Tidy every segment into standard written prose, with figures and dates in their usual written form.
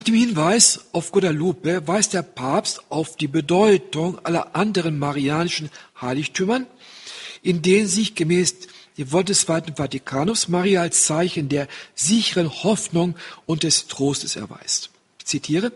Mit dem Hinweis auf Guadalupe weist der Papst auf die Bedeutung aller anderen marianischen Heiligtümern, in denen sich gemäß dem Wort des Zweiten Vatikanus Maria als Zeichen der sicheren Hoffnung und des Trostes erweist. Ich zitiere: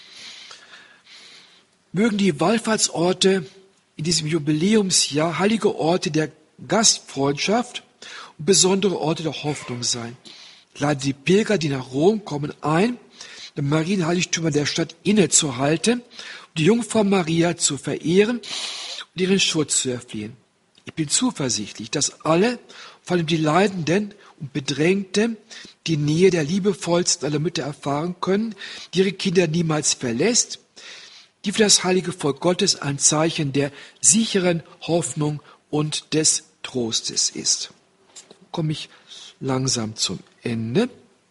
Mögen die Wallfahrtsorte in diesem Jubiläumsjahr heilige Orte der Gastfreundschaft und besondere Orte der Hoffnung sein. Ich lade die Pilger, die nach Rom kommen, ein, den Marienheiligtümern der Stadt innezuhalten und die Jungfrau Maria zu verehren und ihren Schutz zu erflehen. Ich bin zuversichtlich, dass alle, vor allem die Leidenden und Bedrängten, die Nähe der liebevollsten aller Mütter erfahren können, die ihre Kinder niemals verlässt, die für das heilige Volk Gottes ein Zeichen der sicheren Hoffnung und des Trostes ist. Komme ich langsam zum Ende.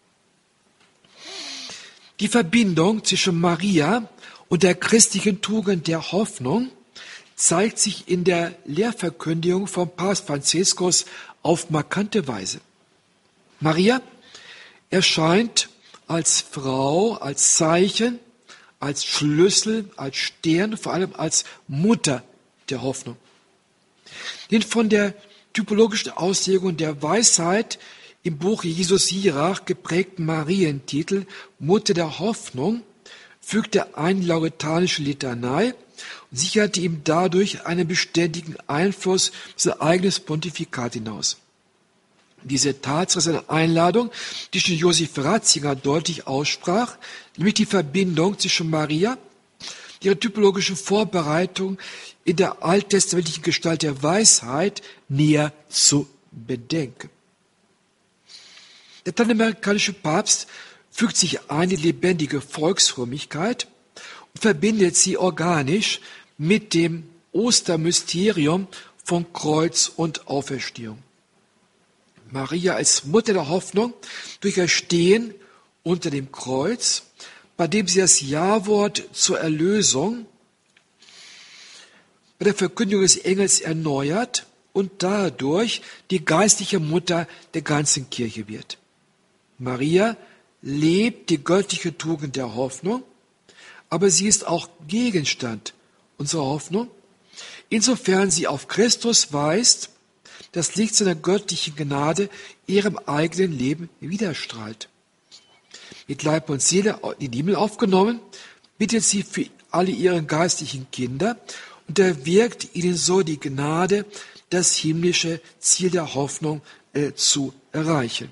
Die Verbindung zwischen Maria und der christlichen Tugend der Hoffnung zeigt sich in der Lehrverkündigung von Papst Franziskus auf markante Weise. Maria erscheint als Frau, als Zeichen, als Schlüssel, als Stern, vor allem als Mutter der Hoffnung. Den von der typologischen Auslegung der Weisheit im Buch Jesus Sirach geprägten Marientitel Mutter der Hoffnung fügte eine lauretanische Litanei und sicherte ihm dadurch einen beständigen Einfluss auf sein eigenes Pontifikat hinaus. Diese Tatsache ist eine Einladung, die schon Josef Ratzinger deutlich aussprach, nämlich die Verbindung zwischen Maria, ihre typologischen Vorbereitung in der alttestamentlichen Gestalt der Weisheit näher zu bedenken. Der lateinamerikanische Papst fügt sich ein in die lebendige Volksfrömmigkeit und verbindet sie organisch mit dem Ostermysterium von Kreuz und Auferstehung. Maria als Mutter der Hoffnung durch ihr Stehen unter dem Kreuz, bei dem sie das Ja-Wort zur Erlösung bei der Verkündigung des Engels erneuert und dadurch die geistliche Mutter der ganzen Kirche wird. Maria lebt die göttliche Tugend der Hoffnung, aber sie ist auch Gegenstand unserer Hoffnung, insofern sie auf Christus weist, das Licht seiner göttlichen Gnade ihrem eigenen Leben widerstrahlt. Mit Leib und Seele in den Himmel aufgenommen, bittet sie für alle ihre geistlichen Kinder und erwirkt ihnen so die Gnade, das himmlische Ziel der Hoffnung zu erreichen.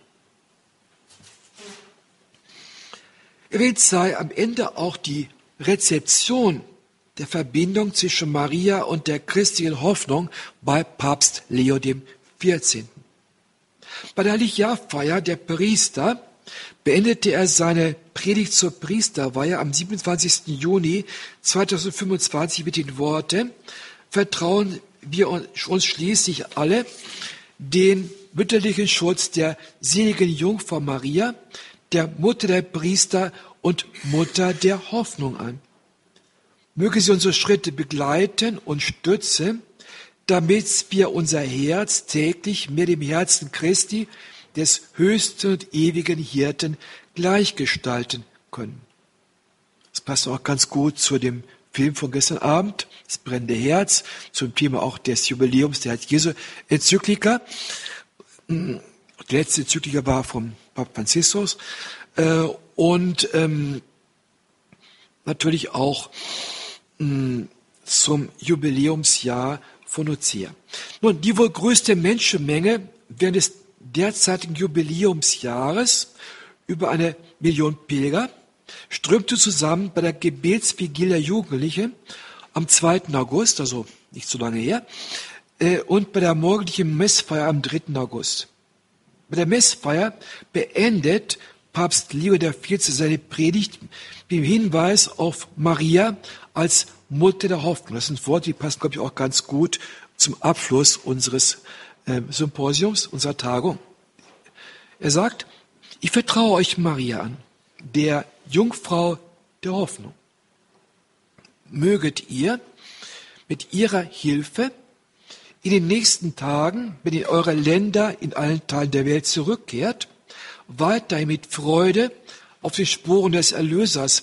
Erwähnt sei am Ende auch die Rezeption der Verbindung zwischen Maria und der christlichen Hoffnung bei Papst Leo XIV. Bei der Heiligjahrfeier der Priester beendete er seine Predigt zur Priesterweihe am 27. Juni 2025 mit den Worten: Vertrauen wir uns schließlich alle den mütterlichen Schutz der seligen Jungfrau Maria, der Mutter der Priester und Mutter der Hoffnung an. Möge sie unsere Schritte begleiten und stützen, damit wir unser Herz täglich mehr dem Herzen Christi, des höchsten und ewigen Hirten, gleichgestalten können. Das passt auch ganz gut zu dem Film von gestern Abend, das brennende Herz, zum Thema auch des Jubiläums der Herz-Jesu-Enzyklika. Die letzte Enzyklika war vom Papst Franziskus und natürlich auch zum Jubiläumsjahr von Nicäa. Nun, die wohl größte Menschenmenge während des derzeitigen Jubiläumsjahres, über 1 Million Pilger, strömte zusammen bei der Gebetsvigilie der Jugendlichen am 2. August, also nicht so lange her, und bei der morgendlichen Messfeier am 3. August. Bei der Messfeier beendet Papst Leo XIV seine Predigt mit dem Hinweis auf Maria als Mutter der Hoffnung. Das sind Worte, die passen, glaube ich, auch ganz gut zum Abschluss unseres Symposiums, unserer Tagung. Er sagt: Ich vertraue euch Maria an, der Jungfrau der Hoffnung. Möget ihr mit ihrer Hilfe in den nächsten Tagen, wenn ihr eure Länder in allen Teilen der Welt zurückkehrt, weiterhin mit Freude auf den Spuren des Erlösers